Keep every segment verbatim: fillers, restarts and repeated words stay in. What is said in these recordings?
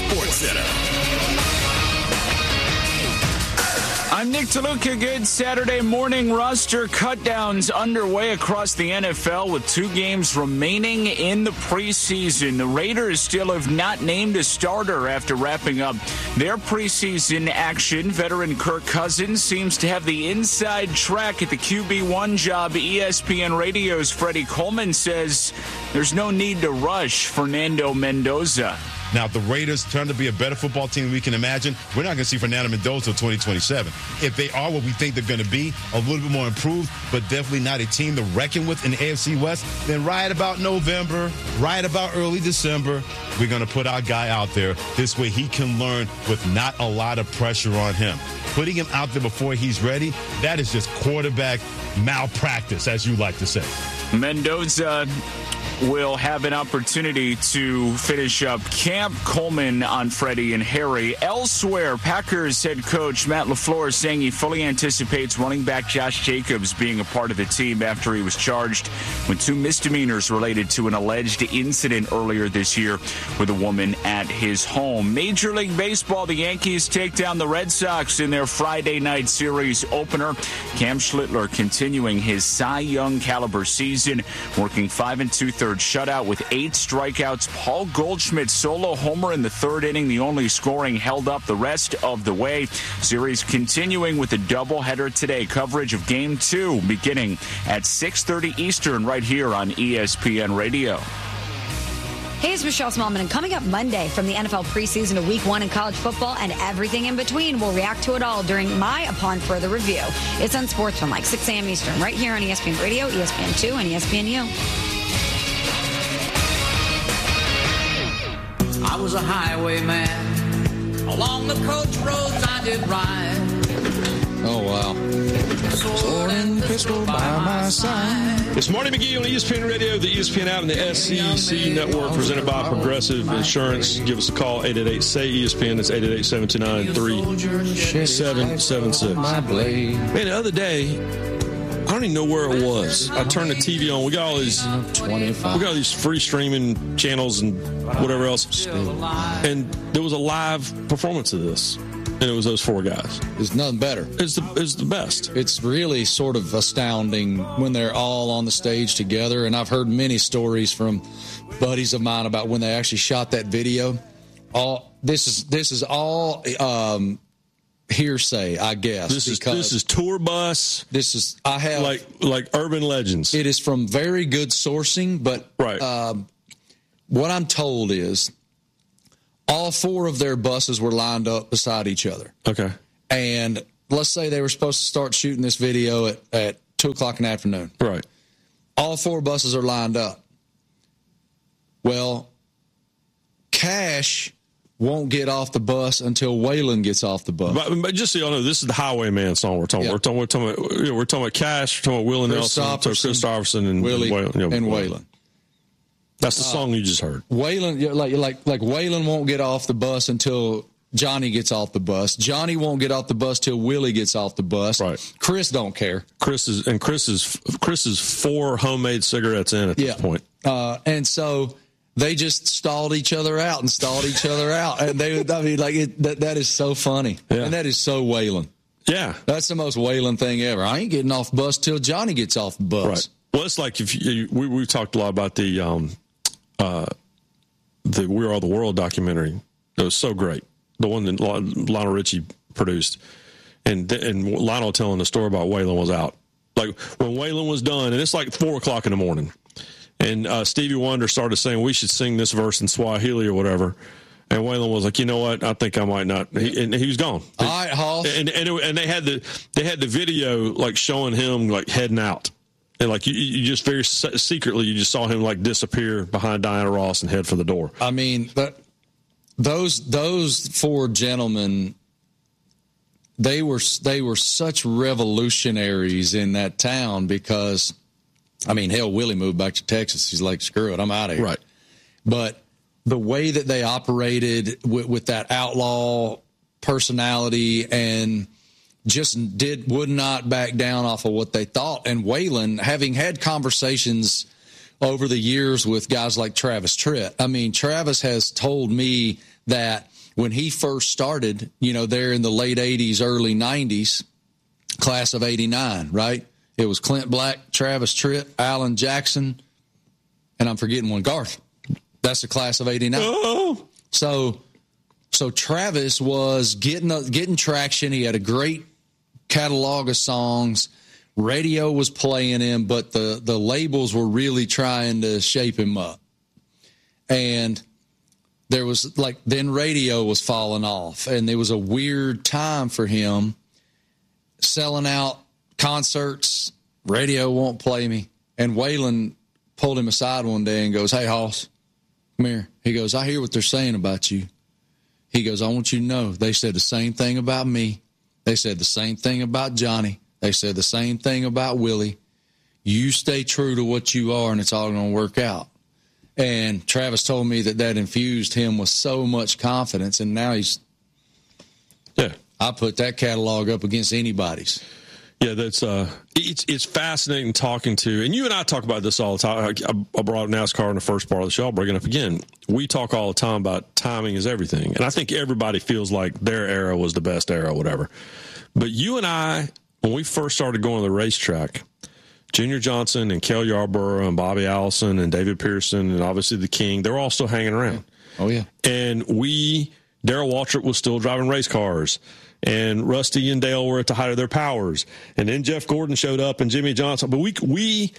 Sports Center. I'm Nick DeLuca. Good Saturday morning. Roster cutdowns underway across the N F L with two games remaining in the preseason. The Raiders still have not named a starter after wrapping up their preseason action. Veteran Kirk Cousins seems to have the inside track at the Q B one job. E S P N Radio's Freddie Coleman says there's no need to rush Fernando Mendoza. Now, if the Raiders turn to be a better football team than we can imagine, we're not going to see Fernando Mendoza until twenty twenty-seven. If they are what we think they're going to be, a little bit more improved, but definitely not a team to reckon with in the A F C West, then right about November, right about early December, we're going to put our guy out there. This way he can learn with not a lot of pressure on him. Putting him out there before he's ready, that is just quarterback malpractice, as you like to say. Mendoza will have an opportunity to finish up camp. Coleman on Freddie and Harry. Elsewhere, Packers head coach Matt LaFleur is saying he fully anticipates running back Josh Jacobs being a part of the team after he was charged with two misdemeanors related to an alleged incident earlier this year with a woman at his home. Major League Baseball, the Yankees take down the Red Sox in their Friday night series opener. Cam Schlittler continuing his Cy Young caliber season, working five and two-thirds shutout with eight strikeouts. Paul Goldschmidt's solo homer in the third inning, the only scoring held up the rest of the way. Series continuing with a doubleheader today. Coverage of Game two beginning at six thirty Eastern right here on E S P N Radio. Hey, it's Michelle Smallman, and coming up Monday from the N F L preseason to week one in college football and everything in between, we'll react to it all during my Upon Further Review. It's on Sports from like six a.m. Eastern right here on E S P N Radio, E S P N two, and E S P N U. I was a highwayman. Along the coach roads I did ride. Oh, wow. Sword and pistol by my side. It's Marty McGee on E S P N Radio, the E S P N app, and the S E C Network, presented by Progressive Insurance. Give us a call, eight eight eight, S A Y, E S P N. That's eight eight eight, seven two nine, three seven seven six. Man, the other day, I don't even know where it was. I turned the T V on. We got all these, we got all these free streaming channels and whatever else. And there was a live performance of this. And it was those four guys. There's nothing better. It's the, it's the best. It's really sort of astounding when they're all on the stage together. And I've heard many stories from buddies of mine about when they actually shot that video. All this is this is all um, hearsay, I guess. This is this is tour bus. This is I have like like urban legends. It is from very good sourcing, but right. um, what I'm told is all four of their buses were lined up beside each other. Okay. And let's say they were supposed to start shooting this video at, at two o'clock in the afternoon. Right. All four buses are lined up. Well, Cash won't get off the bus until Waylon gets off the bus. But, but just so y'all know, this is the Highwayman song we're talking. Yeah. We're talking. We're talking about. You know, we're talking about Cash. We're talking about Will and Nelson. Christopherson and Willie Waylon. You know, and Waylon. That's the song uh, you just heard. Waylon, like like like Waylon won't get off the bus until Johnny gets off the bus. Johnny won't get off the bus till Willie gets off the bus. Right. Chris don't care. Chris is and Chris is Chris is four homemade cigarettes in at yeah. this point. Uh, and so they just stalled each other out and stalled each other out. And they, I mean, like it, that that is so funny. Yeah. And that is so Waylon. Yeah, that's the most Waylon thing ever. I ain't getting off the bus till Johnny gets off the bus. Right. Well, it's like if you, we we talked a lot about the um. Uh, the We Are the World documentary. It was so great. The one that Lionel Richie produced. And and Lionel telling the story about Waylon was out. Like, when Waylon was done, and it's like four o'clock in the morning, and uh, Stevie Wonder started saying, we should sing this verse in Swahili or whatever. And Waylon was like, you know what? I think I might not. He, and he was gone. All right, Hoss. And, and, it, and they had the they had the video, like, showing him, like, heading out. And, like, you, you just very secretly, you just saw him, like, disappear behind Diana Ross and head for the door. I mean, that, those those four gentlemen, they were they were such revolutionaries in that town because, I mean, hell, Willie moved back to Texas. He's like, screw it, I'm out of here. Right. But the way that they operated with, with that outlaw personality and just did would not back down off of what they thought. And Waylon, having had conversations over the years with guys like Travis Tritt, I mean, Travis has told me that when he first started, you know, there in the late eighties, early nineties, class of eighty-nine, right? It was Clint Black, Travis Tritt, Alan Jackson, and I'm forgetting one, Garth. That's the class of eighty-nine. Oh. So, so Travis was getting getting traction. He had a great catalog of songs. Radio was playing him, but the, the labels were really trying to shape him up. And there was, like, then radio was falling off, and it was a weird time for him selling out concerts. Radio won't play me. And Waylon pulled him aside one day and goes, "Hey, Hoss, come here." He goes, "I hear what they're saying about you." He goes, "I want you to know they said the same thing about me. They said the same thing about Johnny. They said the same thing about Willie. You stay true to what you are, and it's all going to work out." And Travis told me that that infused him with so much confidence, and now he's yeah. I put that catalog up against anybody's. Yeah, that's uh, it's it's fascinating talking to, and you and I talk about this all the time. I, I brought up NASCAR in the first part of the show. I'll bring it up again. We talk all the time about timing is everything, and I think everybody feels like their era was the best era, whatever. But you and I, when we first started going to the racetrack, Junior Johnson and Cale Yarborough and Bobby Allison and David Pearson and obviously the King, they're all still hanging around. Oh, yeah. And we, Darrell Waltrip was still driving race cars. And Rusty and Dale were at the height of their powers. And then Jeff Gordon showed up and Jimmy Johnson. But we, we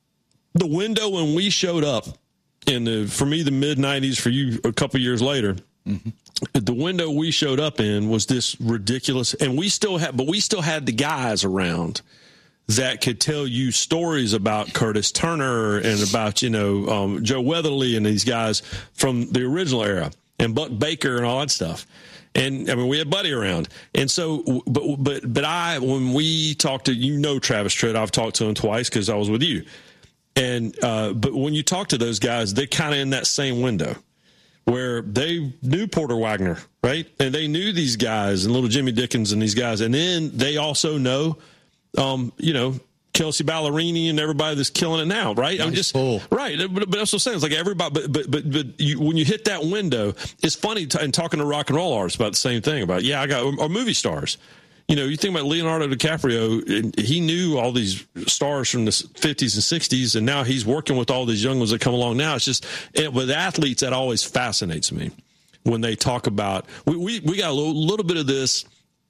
the window when we showed up in the, for me, the mid nineties, for you a couple years later, mm-hmm. the window we showed up in was this ridiculous. And we still had, but we still had the guys around that could tell you stories about Curtis Turner and about, you know, um, Joe Weatherly and these guys from the original era and Buck Baker and all that stuff. And I mean, we had Buddy around. And so, but, but, but I, when we talked to, you know, Travis Tritt, I've talked to him twice because I was with you. And, uh, but when you talk to those guys, they're kind of in that same window where they knew Porter Wagner, right? And they knew these guys and little Jimmy Dickens and these guys. And then they also know, um, you know, Kelsey Ballerini and everybody that's killing it now, right? Nice I'm just pull. right, but, but that's what I'm saying. It's like everybody, but but but, but you, when you hit that window, it's funny. T- and talking to rock and roll artists about the same thing. About yeah, I got or, or movie stars. You know, you think about Leonardo DiCaprio, and he knew all these stars from the fifties and sixties, and now he's working with all these young ones that come along now. It's just it, with athletes that always fascinates me when they talk about. We we, we got a little, little bit of this.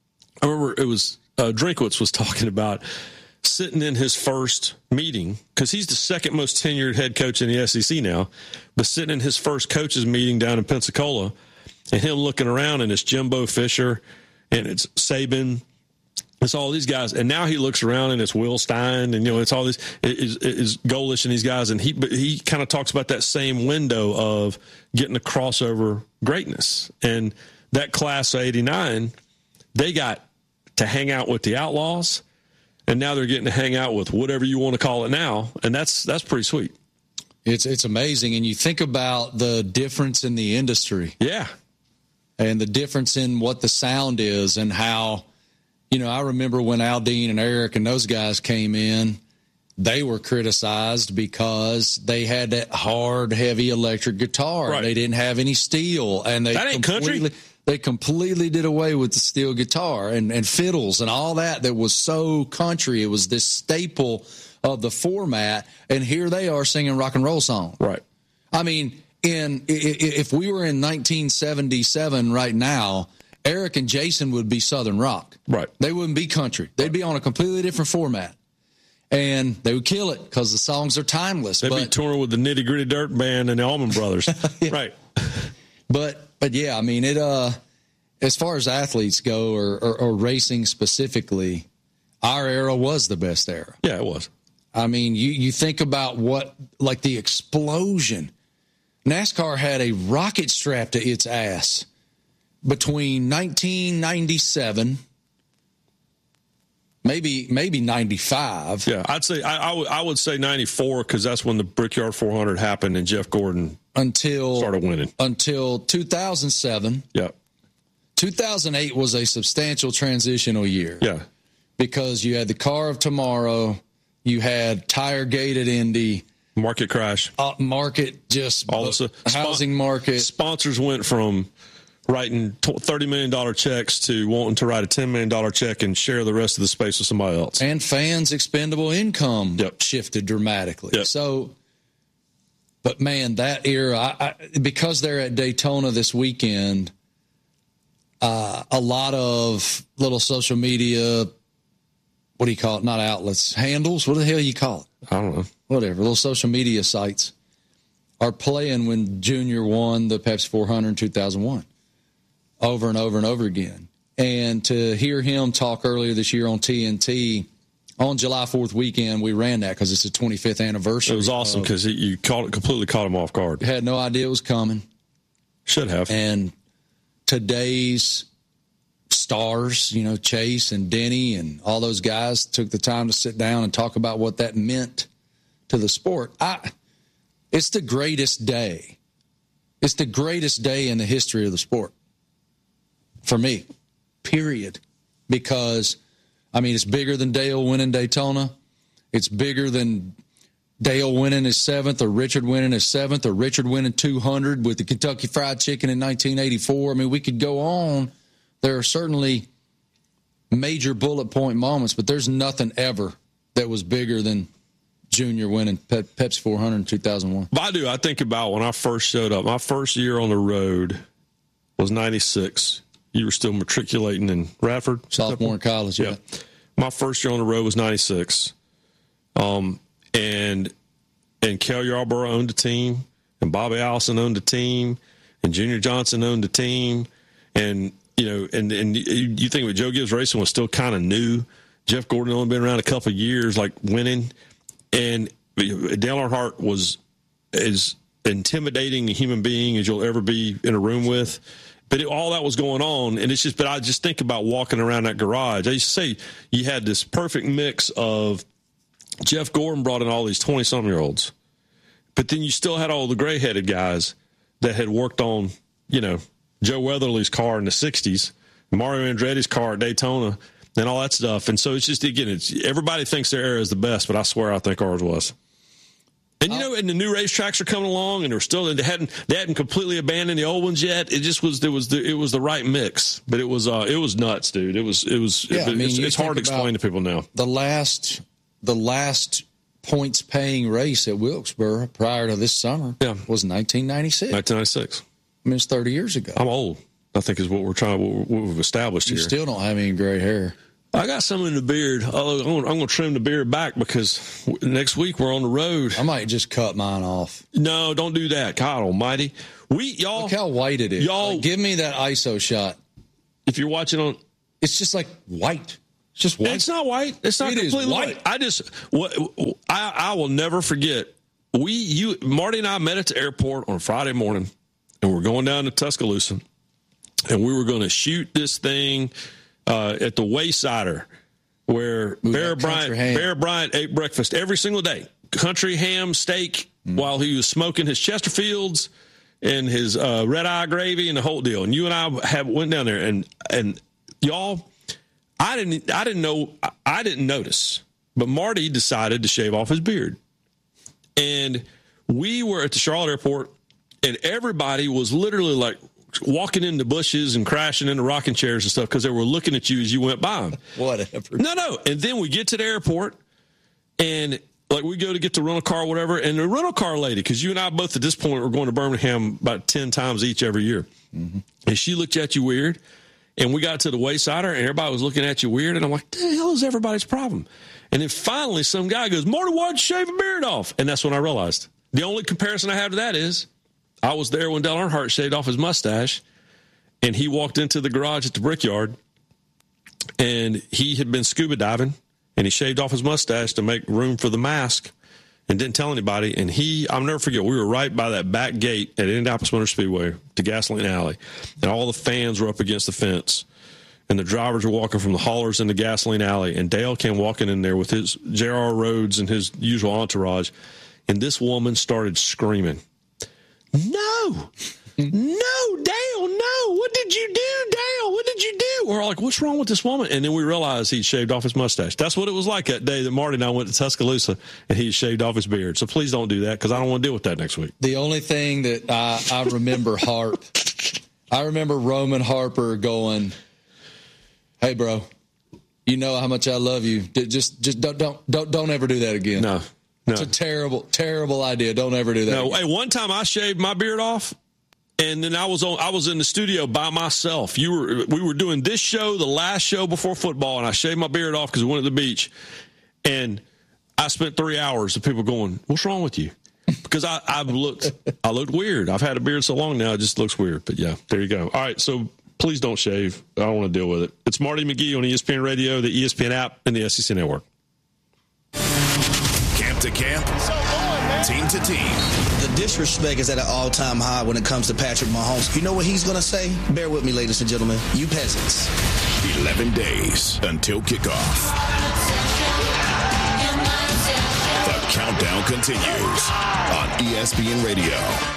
I remember it was uh, Drinkwitz was talking about sitting in his first meeting, because he's the second most tenured head coach in the S E C now, but sitting in his first coaches meeting down in Pensacola, and him looking around, and it's Jimbo Fisher, and it's Saban, it's all these guys, and now he looks around, and it's Will Stein, and you know it's all these, is is Golish and these guys, and he but he kind of talks about that same window of getting the crossover greatness, and that class of eighty-nine, they got to hang out with the Outlaws. And now they're getting to hang out with whatever you want to call it now, and that's that's pretty sweet. It's it's amazing, and you think about the difference in the industry, yeah, and the difference in what the sound is, and how, you know, I remember when Aldine and Eric and those guys came in, they were criticized because they had that hard, heavy electric guitar. Right. They didn't have any steel, and they that ain't country. They completely did away with the steel guitar and, and fiddles and all that that was so country. It was this staple of the format, and here they are singing rock and roll songs. Right. I mean, in if we were in nineteen seventy-seven right now, Eric and Jason would be Southern rock. Right. They wouldn't be country. They'd be on a completely different format. And they would kill it because the songs are timeless. They'd but, be touring with the Nitty Gritty Dirt Band and the Allman Brothers. Yeah. Right. But, but yeah, I mean, it. Uh, as far as athletes go, or, or, or racing specifically, our era was the best era. Yeah, it was. I mean, you, you think about what, like the explosion. NASCAR had a rocket strapped to its ass between nineteen ninety-seven, maybe maybe ninety-five. Yeah, I'd say I, I, w- I would say ninety-four, because that's when the Brickyard four hundred happened and Jeff Gordon until started winning. Until two thousand seven. Yeah. two thousand eight was a substantial transitional year. Yeah. Because you had the Car of Tomorrow, you had Tire Gate at Indy. Market crash. Uh, market just all of a housing market. Sponsors went from writing thirty million dollars checks to wanting to write a ten million dollars check and share the rest of the space with somebody else. And fans' expendable income yep. shifted dramatically. Yep. So, but man, that era, I, I, because they're at Daytona this weekend, uh, a lot of little social media, what do you call it? Not outlets, handles. What the hell you call it? I don't know. Whatever. Little social media sites are playing when Junior won the Pepsi four hundred in two thousand one over and over and over again. And to hear him talk earlier this year on T N T on July fourth weekend, we ran that because it's the twenty-fifth anniversary. It was awesome because you caught it, completely caught him off guard. Had no idea it was coming. Should have. And today's stars, you know, Chase and Denny and all those guys took the time to sit down and talk about what that meant to the sport. I, it's the greatest day. It's the greatest day in the history of the sport for me, period. Because, I mean, it's bigger than Dale winning Daytona. It's bigger than Dale winning his seventh or Richard winning his seventh or Richard winning two hundred with the Kentucky Fried Chicken in nineteen eighty-four. I mean, we could go on. There are certainly major bullet point moments, but there's nothing ever that was bigger than Junior winning Pe- Pepsi four hundred in two thousand one. But I do. I think about when I first showed up. My first year on the road was ninety-six. You were still matriculating in Radford? Sophomore in college, yeah. yeah. My first year on the road was ninety-six. Um, and and Kel Yarborough owned the team, and Bobby Allison owned the team, and Junior Johnson owned the team, and you know, and and you think of Joe Gibbs Racing was still kind of new. Jeff Gordon only been around a couple of years, like winning, and Dale Earnhardt was as intimidating a human being as you'll ever be in a room with. But it, all that was going on, and it's just. But I just think about walking around that garage. I used to say you had this perfect mix of Jeff Gordon brought in all these twenty-some-year-olds, but then you still had all the gray-headed guys that had worked on, you know, Joe Weatherly's car in the sixties, Mario Andretti's car at Daytona, and all that stuff. And so it's just, again, it's everybody thinks their era is the best, but I swear I think ours was. And, you know, and the new racetracks are coming along, and they're still, they hadn't, they hadn't completely abandoned the old ones yet. It just was, it was the, it was the right mix, but it was, uh, it was nuts, dude. It was, it was, yeah, it, I mean, it's, it's hard to explain to people now. The last, the last points paying race at Wilkesboro prior to this summer yeah. was nineteen ninety-six. nineteen ninety-six. I mean, it's thirty years ago. I'm old, I think is what we're trying, what we've established you here. You still don't have any gray hair. I got some in the beard. I'm going to trim the beard back because next week we're on the road. I might just cut mine off. No, don't do that. God almighty. We, y'all. Look how white it is. Y'all. Like, give me that I S O shot. If you're watching on. It's just like white. It's just white. It's not white. It's not it completely white. white. I just, what, I, I will never forget. We, you, Marty and I met at the airport on Friday morning, and we're going down to Tuscaloosa, and we were going to shoot this thing uh, at the Waysider, where we Bear Bryant, Bear Bryant ate breakfast every single day. Country ham steak mm. while he was smoking his Chesterfields and his uh, red eye gravy and the whole deal. And you and I have went down there, and and y'all, I didn't I didn't know I didn't notice, but Marty decided to shave off his beard, and we were at the Charlotte airport, and everybody was literally like walking in the bushes and crashing into rocking chairs and stuff because they were looking at you as you went by them. Whatever. No, no. And then we get to the airport, and like we go to get the rental car or whatever, and the rental car lady, because you and I both at this point were going to Birmingham about ten times each every year, mm-hmm. and she looked at you weird, and we got to the Waysider, and everybody was looking at you weird, and I'm like, the hell is everybody's problem? And then finally some guy goes, Marty, why'd you shave a beard off? And that's when I realized. The only comparison I have to that is I was there when Dale Earnhardt shaved off his mustache, and he walked into the garage at the Brickyard, and he had been scuba diving, and he shaved off his mustache to make room for the mask and didn't tell anybody. And he, I'll never forget, we were right by that back gate at Indianapolis Motor Speedway, to Gasoline Alley, and all the fans were up against the fence, and the drivers were walking from the haulers into Gasoline Alley, and Dale came walking in there with his J R Rhodes and his usual entourage, and this woman started screaming, No, no, Dale, no. What did you do, Dale? What did you do? We're all like, what's wrong with this woman? And then we realized he'd shaved off his mustache. That's what it was like that day that Marty and I went to Tuscaloosa, and he shaved off his beard. So please don't do that, because I don't want to deal with that next week. The only thing that I, I remember Harp, I remember Roman Harper going, "Hey, bro, you know how much I love you. Just, just don't, don't, don't, don't ever do that again." No, no. It's a terrible, terrible idea. Don't ever do that. No. again. Hey, one time I shaved my beard off, and then I was on. I was in the studio by myself. You were. We were doing this show, the last show before football, and I shaved my beard off because we went to the beach, and I spent three hours of people going, "What's wrong with you?" Because I, I've looked, I looked weird. I've had a beard so long now, it just looks weird. But yeah, there you go. All right, so please don't shave. I don't want to deal with it. It's Marty McGee on E S P N Radio, the E S P N app, and the S E C Network. Camp to camp, team to team. The disrespect is at an all-time high when it comes to Patrick Mahomes. You know what he's going to say? Bear with me, ladies and gentlemen. You peasants. eleven days until kickoff. The countdown continues on E S P N Radio.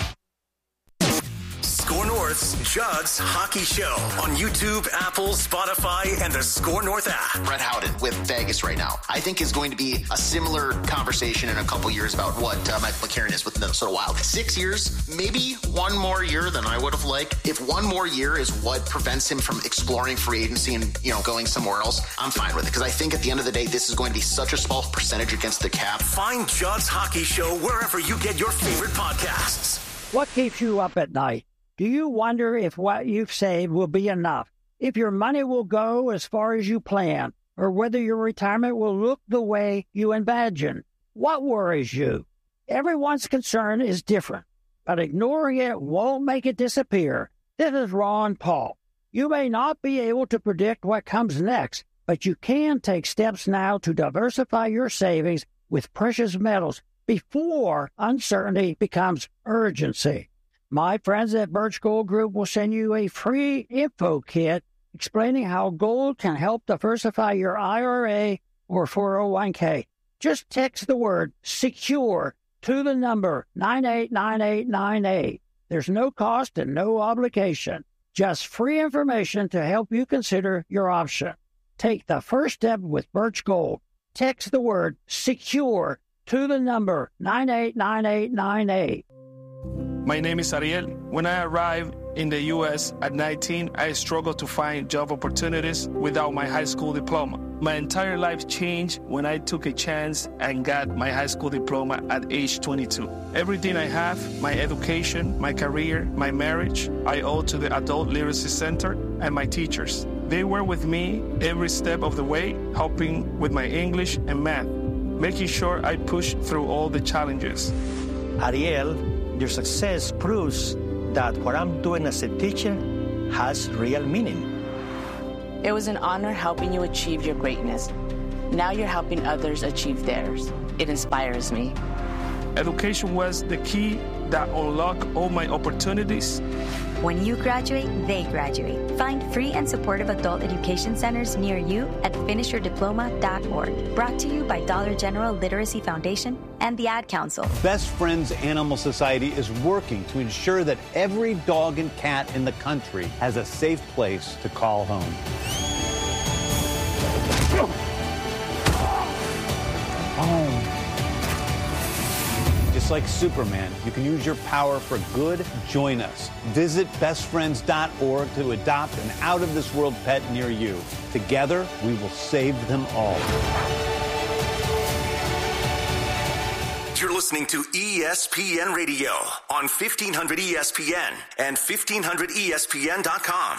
Score North's Judd's Hockey Show on YouTube, Apple, Spotify, and the Score North app. Brett Howden with Vegas right now, I think is going to be a similar conversation in a couple years about what uh, Michael McCarron is with the Minnesota Wild. Six years, maybe one more year than I would have liked. If one more year is what prevents him from exploring free agency and, you know, going somewhere else, I'm fine with it. Because I think at the end of the day, this is going to be such a small percentage against the cap. Find Judd's Hockey Show wherever you get your favorite podcasts. What keeps you up at night? Do you wonder if what you've saved will be enough, if your money will go as far as you plan, or whether your retirement will look the way you imagine? What worries you? Everyone's concern is different, but ignoring it won't make it disappear. This is Ron Paul. You may not be able to predict what comes next, but you can take steps now to diversify your savings with precious metals before uncertainty becomes urgency. My friends at Birch Gold Group will send you a free info kit explaining how gold can help diversify your I R A or four oh one k. Just text the word SECURE to the number nine eight nine eight nine eight. There's no cost and no obligation. Just free information to help you consider your option. Take the first step with Birch Gold. Text the word SECURE to the number nine eight nine eight nine eight. My name is Ariel. When I arrived in the U S at nineteen, I struggled to find job opportunities without my high school diploma. My entire life changed when I took a chance and got my high school diploma at age twenty-two. Everything I have, my education, my career, my marriage, I owe to the Adult Literacy Center and my teachers. They were with me every step of the way, helping with my English and math, making sure I pushed through all the challenges. Ariel, your success proves that what I'm doing as a teacher has real meaning. It was an honor helping you achieve your greatness. Now you're helping others achieve theirs. It inspires me. Education was the key that unlocked all my opportunities. When you graduate, they graduate. Find free and supportive adult education centers near you at finish your diploma dot org. Brought to you by Dollar General Literacy Foundation and the Ad Council. Best Friends Animal Society is working to ensure that every dog and cat in the country has a safe place to call home. Home. Just like Superman, you can use your power for good. Join us. Visit best friends dot org to adopt an out-of-this-world pet near you. Together, we will save them all. You're listening to E S P N Radio on fifteen hundred E S P N and fifteen hundred E S P N dot com.